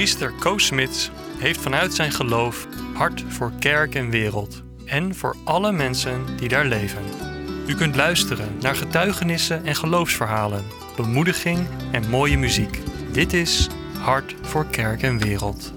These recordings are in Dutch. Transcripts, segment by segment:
Priester Koos Smits heeft vanuit zijn geloof hart voor kerk en wereld en voor alle mensen die daar leven. U kunt luisteren naar getuigenissen en geloofsverhalen, bemoediging en mooie muziek. Dit is Hart voor kerk en wereld.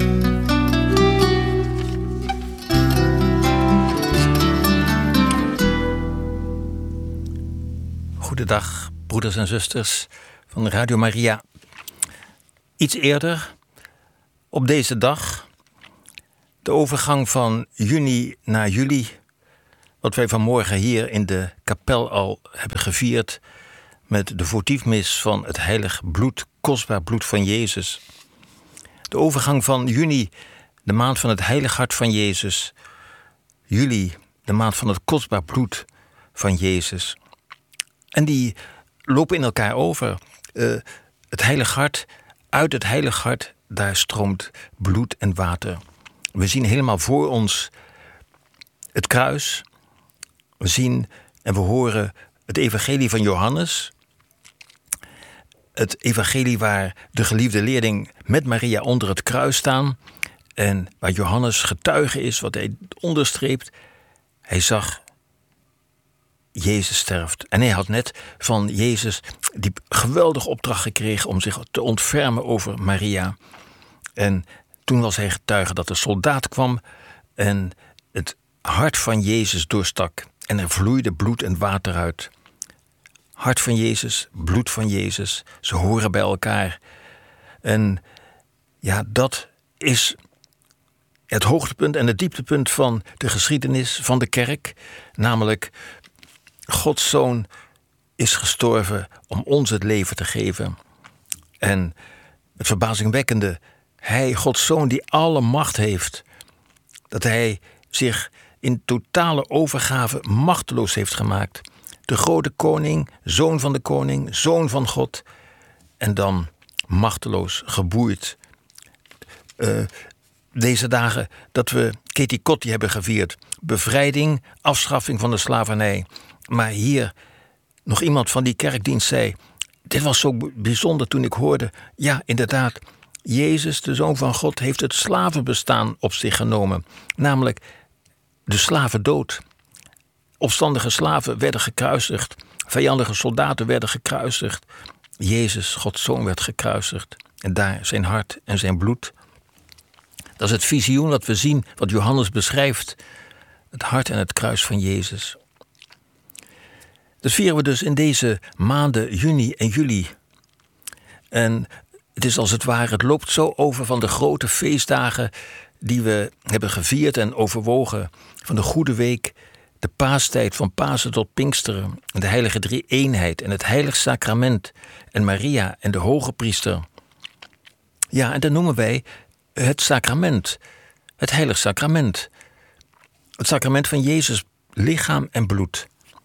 Goedendag, broeders en zusters van Radio Maria. Iets eerder, op deze dag, de overgang van juni naar juli, wat wij vanmorgen hier in de kapel al hebben gevierd met de votiefmis van het heilig bloed, kostbaar bloed van Jezus. De overgang van juni, de maand van het heilig hart van Jezus. Juli, de maand van het kostbaar bloed van Jezus. En die lopen in elkaar over. Het heilig hart, uit het heilig hart, daar stroomt bloed en water. We zien helemaal voor ons het kruis. We zien en we horen het evangelie van Johannes. Het evangelie waar de geliefde leerling met Maria onder het kruis staan. En waar Johannes getuige is, wat hij onderstreept. Hij zag Jezus sterft. En hij had net van Jezus die geweldige opdracht gekregen om zich te ontfermen over Maria. En toen was hij getuige dat de soldaat kwam en het hart van Jezus doorstak. En er vloeide bloed en water uit. Hart van Jezus, bloed van Jezus, ze horen bij elkaar. En ja, dat is het hoogtepunt en het dieptepunt van de geschiedenis van de kerk. Namelijk, Gods Zoon is gestorven om ons het leven te geven. En het verbazingwekkende, Hij, Gods Zoon, die alle macht heeft, dat Hij zich in totale overgave machteloos heeft gemaakt. De grote koning, zoon van de koning, zoon van God. En dan machteloos, geboeid. Deze dagen dat we Ketikotti hebben gevierd. Bevrijding, afschaffing van de slavernij. Maar hier nog iemand van die kerkdienst zei, dit was zo bijzonder toen ik hoorde, ja inderdaad, Jezus, de Zoon van God, heeft het slavenbestaan op zich genomen. Namelijk de slavendood. Opstandige slaven werden gekruisigd. Vijandige soldaten werden gekruisigd. Jezus, Gods Zoon, werd gekruisigd. En daar zijn hart en zijn bloed. Dat is het visioen wat we zien, wat Johannes beschrijft. Het hart en het kruis van Jezus. Dat vieren we dus in deze maanden juni en juli. En het is als het ware, het loopt zo over van de grote feestdagen die we hebben gevierd en overwogen. Van de Goede Week, de paastijd van Pasen tot Pinksteren. En de heilige drie-eenheid en het heilig sacrament. En Maria en de hoge priester. Ja, en dat noemen wij het sacrament. Het heilig sacrament. Het sacrament van Jezus, lichaam en bloed.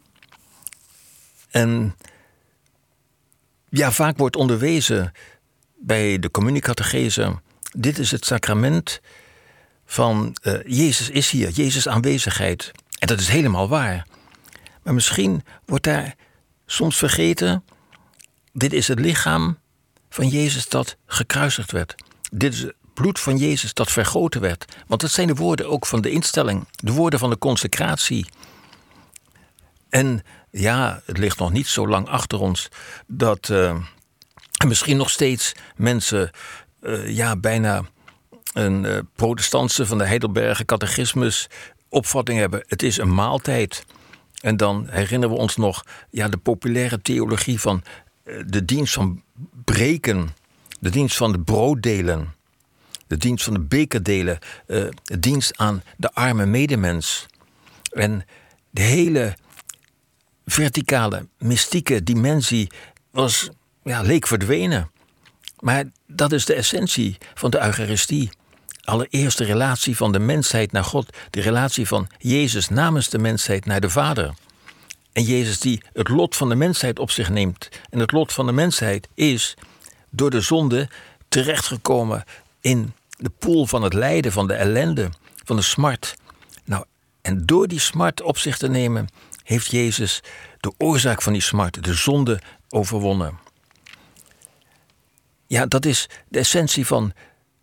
En ja, vaak wordt onderwezen bij de communicatechese, dit is het sacrament van Jezus is hier, Jezus aanwezigheid. En dat is helemaal waar. Maar misschien wordt daar soms vergeten, dit is het lichaam van Jezus dat gekruisigd werd. Dit is het bloed van Jezus dat vergoten werd. Want dat zijn de woorden ook van de instelling, de woorden van de consecratie. En ja, het ligt nog niet zo lang achter ons dat misschien nog steeds mensen bijna een protestantse van de Heidelberger catechismus opvatting hebben. Het is een maaltijd. En dan herinneren we ons nog de populaire theologie van de dienst van breken, de dienst van de brooddelen, de dienst van de bekerdelen, de dienst aan de arme medemens. En de hele verticale, mystieke dimensie leek verdwenen. Maar dat is de essentie van de Eucharistie. Allereerst de relatie van de mensheid naar God. De relatie van Jezus namens de mensheid naar de Vader. En Jezus die het lot van de mensheid op zich neemt. En het lot van de mensheid is door de zonde terechtgekomen in de poel van het lijden, van de ellende, van de smart. Nou, en door die smart op zich te nemen, heeft Jezus de oorzaak van die smart, de zonde, overwonnen. Ja, dat is de essentie van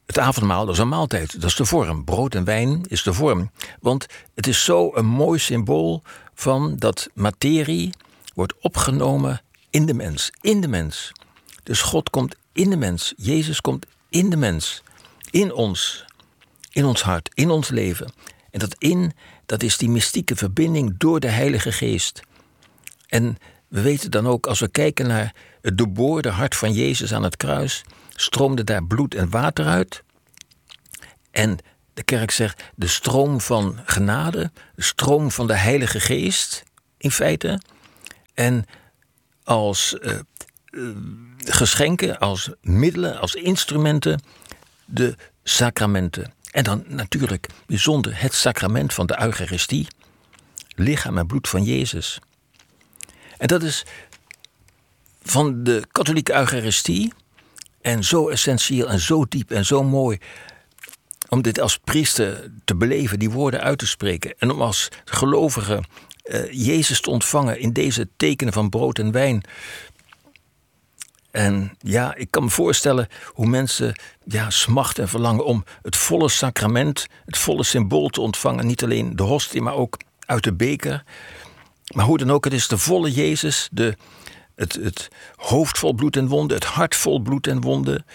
Het avondmaal, dat is een maaltijd, dat is de vorm. Brood en wijn is de vorm. Want het is zo een mooi symbool van dat materie wordt opgenomen in de mens. In de mens. Dus God komt in de mens. Jezus komt in de mens. In ons hart, in ons leven. En dat is die mystieke verbinding door de Heilige Geest. En we weten dan ook, als we kijken naar het doorboorde hart van Jezus aan het kruis, stroomde daar bloed en water uit. En de kerk zegt, de stroom van genade, de stroom van de Heilige Geest, in feite. En als geschenken, als middelen, als instrumenten, de sacramenten. En dan natuurlijk bijzonder het sacrament van de Eucharistie, lichaam en bloed van Jezus. En dat is van de katholieke Eucharistie en zo essentieel en zo diep en zo mooi om dit als priester te beleven, die woorden uit te spreken. En om als gelovige Jezus te ontvangen in deze tekenen van brood en wijn. En ja, ik kan me voorstellen hoe mensen smachten en verlangen om het volle sacrament, het volle symbool te ontvangen. Niet alleen de hostie, maar ook uit de beker. Maar hoe dan ook, het is de volle Jezus, het hoofd vol bloed en wonden, het hart vol bloed en wonden.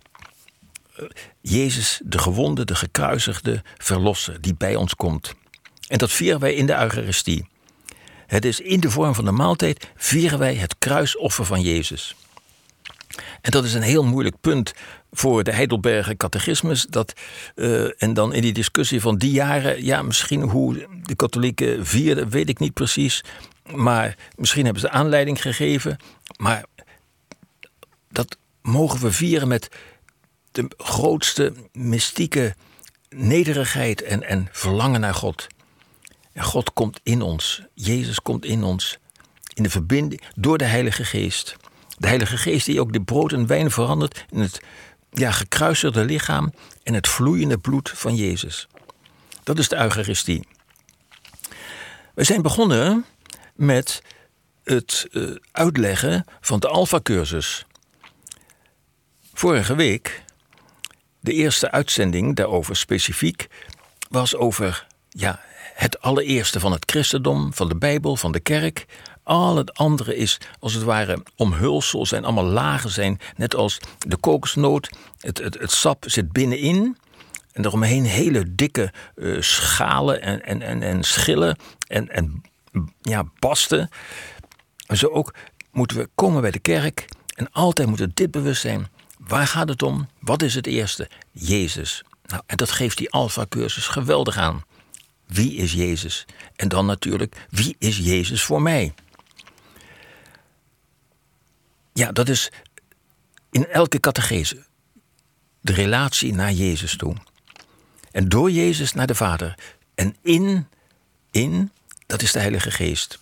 Jezus, de gewonde, de gekruisigde verlosser die bij ons komt. En dat vieren wij in de Eucharistie. Het is in de vorm van de maaltijd vieren wij het kruisoffer van Jezus. En dat is een heel moeilijk punt voor de Heidelberger catechismus. En dan in die discussie van die jaren, misschien hoe de katholieken vierden, weet ik niet precies. Maar misschien hebben ze aanleiding gegeven. Maar dat mogen we vieren met de grootste mystieke nederigheid en verlangen naar God. En God komt in ons. Jezus komt in ons. In de verbinding door de Heilige Geest. De Heilige Geest die ook de brood en wijn verandert in het gekruisigde lichaam en het vloeiende bloed van Jezus. Dat is de Eucharistie. We zijn begonnen met het uitleggen van de Alpha-cursus. Vorige week, de eerste uitzending daarover specifiek, was over het allereerste van het christendom, van de Bijbel, van de kerk. Al het andere is als het ware omhulsel, zijn allemaal lagen, zijn net als de kokosnoot. Het sap zit binnenin en daaromheen hele dikke schalen en schillen en basten. En zo ook moeten we komen bij de kerk en altijd moet het dit bewust zijn. Waar gaat het om? Wat is het eerste? Jezus. Nou, en dat geeft die Alpha-cursus geweldig aan. Wie is Jezus? En dan natuurlijk, wie is Jezus voor mij? Ja, dat is in elke catechese de relatie naar Jezus toe. En door Jezus naar de Vader. En in, dat is de Heilige Geest.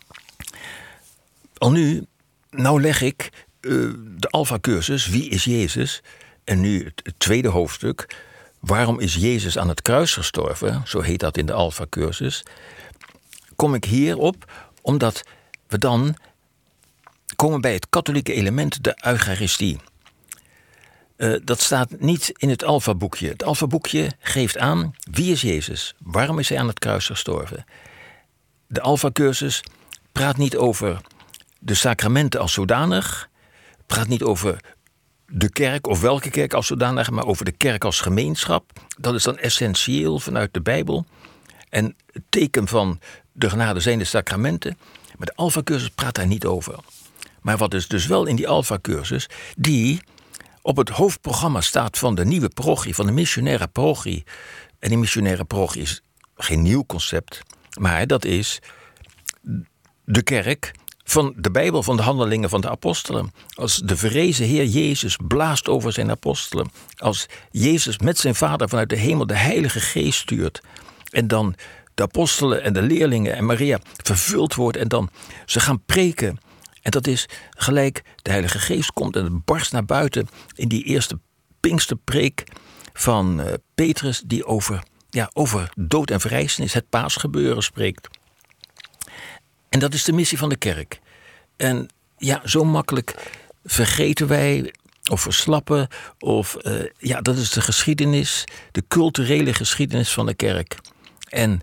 Nou leg ik de Alpha-cursus, wie is Jezus? En nu het tweede hoofdstuk, waarom is Jezus aan het kruis gestorven? Zo heet dat in de Alpha-cursus. Kom ik hierop, omdat we dan komen bij het katholieke element, de Eucharistie. Dat staat niet in het Alpha-boekje. Het Alpha-boekje geeft aan, wie is Jezus? Waarom is hij aan het kruis gestorven? De Alpha-cursus praat niet over de sacramenten als zodanig, praat niet over de kerk of welke kerk als zodanig, maar over de kerk als gemeenschap. Dat is dan essentieel vanuit de Bijbel. En het teken van de genade zijn de sacramenten. Maar de Alpha-cursus praat daar niet over. Maar wat is dus wel in die Alpha-cursus, die op het hoofdprogramma staat van de nieuwe parochie, van de missionaire parochie. En die missionaire parochie is geen nieuw concept, maar dat is de kerk van de Bijbel, van de handelingen van de apostelen. Als de verrezen Heer Jezus blaast over zijn apostelen. Als Jezus met zijn Vader vanuit de hemel de Heilige Geest stuurt. En dan de apostelen en de leerlingen en Maria vervuld wordt. En dan ze gaan preken. En dat is gelijk, de Heilige Geest komt en het barst naar buiten in die eerste Pinksterpreek van Petrus, die over dood en verrijzenis, het paasgebeuren spreekt. En dat is de missie van de kerk. En zo makkelijk vergeten wij of verslappen. Dat is de geschiedenis, de culturele geschiedenis van de kerk. En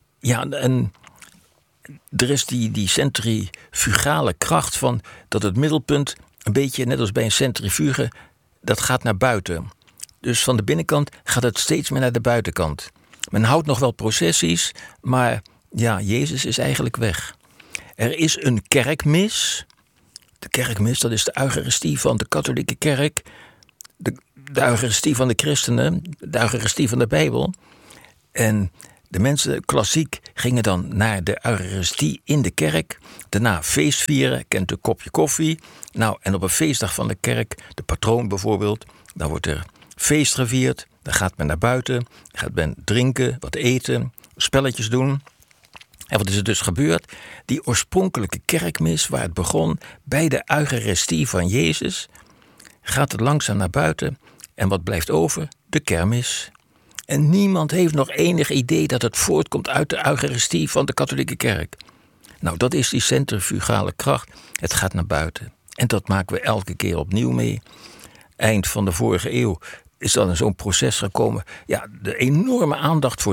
er is die centrifugale kracht van dat het middelpunt, een beetje net als bij een centrifuge, dat gaat naar buiten. Dus van de binnenkant gaat het steeds meer naar de buitenkant. Men houdt nog wel processies, maar Jezus is eigenlijk weg. Er is een kerkmis. De kerkmis, dat is de eucharistie van de katholieke kerk. De eucharistie van de christenen, de eucharistie van de Bijbel. En de mensen klassiek gingen dan naar de eucharistie in de kerk. Daarna feest vieren, kent een kopje koffie. Nou, en op een feestdag van de kerk, de patroon bijvoorbeeld, dan wordt er feest gevierd. Dan gaat men naar buiten, gaat men drinken, wat eten, spelletjes doen. En wat is er dus gebeurd? Die oorspronkelijke kerkmis, waar het begon, bij de eucharistie van Jezus, gaat het langzaam naar buiten. En wat blijft over? De kermis. En niemand heeft nog enig idee dat het voortkomt uit de eucharistie van de katholieke kerk. Nou, dat is die centrifugale kracht. Het gaat naar buiten. En dat maken we elke keer opnieuw mee. Eind van de vorige eeuw is dan in zo'n proces gekomen. Ja, de enorme aandacht voor